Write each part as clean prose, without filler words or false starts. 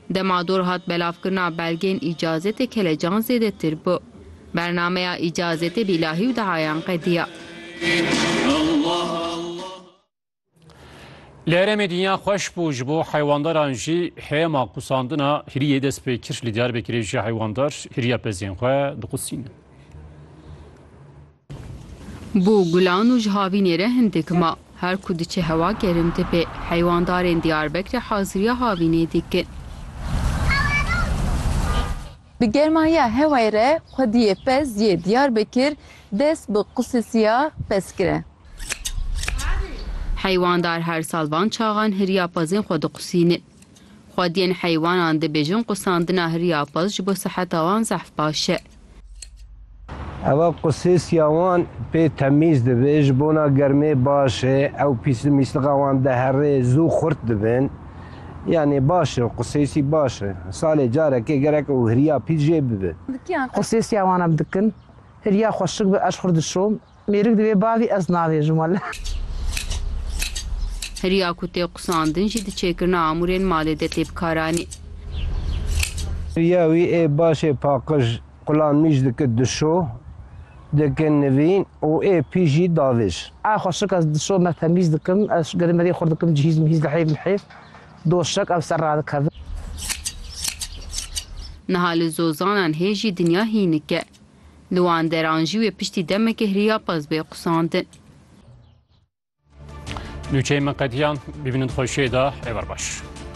Demador hat belavkirina belgên îcazetê kelecan zêdetir bû. Bernameya îcazetê bîlahî û dehayan qediya. Li Herêmê dinya xweş bû ji bo heywandaran jî heyema qusandina hiriyê dest pê kir li Diyarbekirê jî heywandar hiriya pezên xwe diqusînin. Bû gulan û ji havînê re hindik ma. Her ku diçe hewa gerim tepê heywandarên Diyarbekirê haziriya havînê dikin. Bi germaya hewayê re xwediyê pez yê Diyarbekir dest bi qusesiya pezkire. Heyvandar her sal van çaxan hiriya pezên xwe diqusînin. Xwediyên heywanan dibêjin qusandina hiriya pez ji bo siheta wan zehf baş e. Ewa qusêsiya wan pê temîz dibe ji bona germê baş e, ew mîsliqa wan deherê zû xurt dibin. Yani baş e, qusêsî baş e. Salê carekê gerek ew hiriya pîr jê bibe. Qusêsiya wan em dikin, hiriya xweşik bi ez xur dişom, mêrik divê bavî ez navêjim wele. Hiriya ku tê qusandin jî diçêkirina amûrên malê de tê bikaranî. Hiriya wî ê başê paqij qulanmîj dike dişo, dikin nivîn û ê pîr jî davêj. A xweşik ez dişom me temîz dikim, ez gerîmerî xur dikim cihîz mihîz li hêv doşek ev ser radikevin. Niha li zozanan hê jî dinya hînik e. Li wan deran jî wê piştî demeke hiriya pez bê qusandin. Nûçeyên me qediyan bibînin xweşiyê da êvar baş.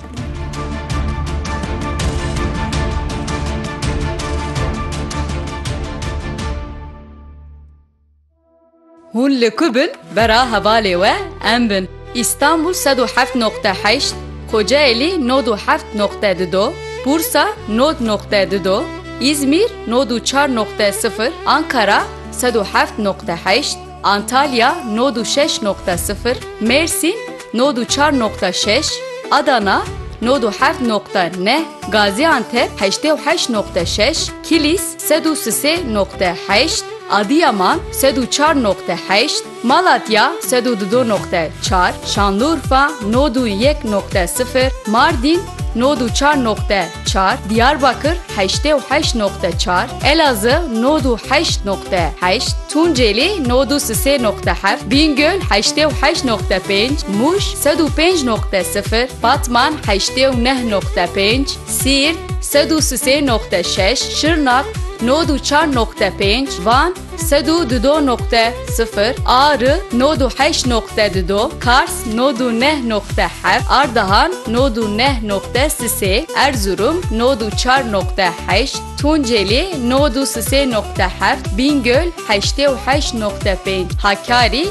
Hûn li ku bin bera hevalê we em bin. İstanbul 107.8, Kocaeli 97.2, Bursa 90.2, İzmir 94.0, Ankara 107.8, Antalya 96.0, Mersin 94.6, Adana 97.9, Gaziantep 88.6, Kilis 103.8, Adıyaman 104.8, Malatya 102.4, Şanlıurfa 91.0, Mardin 94.4, Diyarbakır 88.4, Elazığ 98.8, Tunceli 93.7, Bingöl 88.5, Muş 105.0, Batman 89.5, Siirt 103.6, Şırnak 94.5, Van 102.0, Ağrı 98.2, Kars 99.7, Ardahan 99.3, Erzurum 94.8, Tunceli 93.7, Bingöl 88.5, Hakkari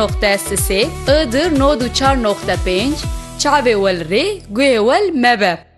92.3, Iğdır 94.5, Çavê wel rê guhê wel mebe.